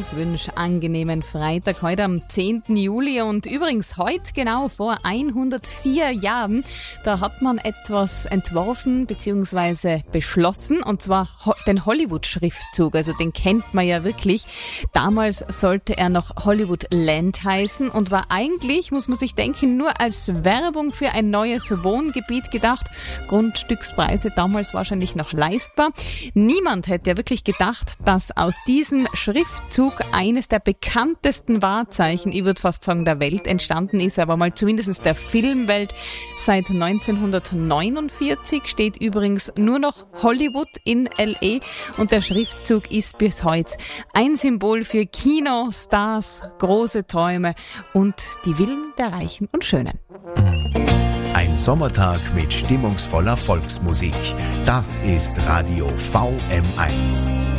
Ich wünsche angenehmen Freitag, heute am 10. Juli und übrigens heute genau vor 104 Jahren, da hat man etwas entworfen bzw. beschlossen und zwar den Hollywood-Schriftzug, also den kennt man ja wirklich. Damals sollte er noch Hollywood Land heißen und war eigentlich, muss man sich denken, nur als Werbung für ein neues Wohngebiet gedacht. Grundstückspreise damals wahrscheinlich noch leistbar. Niemand hätte ja wirklich gedacht, dass aus diesem Schriftzug eines der bekanntesten Wahrzeichen, ich würde fast sagen der Welt, entstanden ist, aber mal zumindest der Filmwelt. Seit 1949 steht übrigens nur noch Hollywood in L.A. und der Schriftzug ist bis heute ein Symbol für Kino, Stars, große Träume und die Villen der Reichen und Schönen. Ein Sommertag mit stimmungsvoller Volksmusik. Das ist Radio VM1.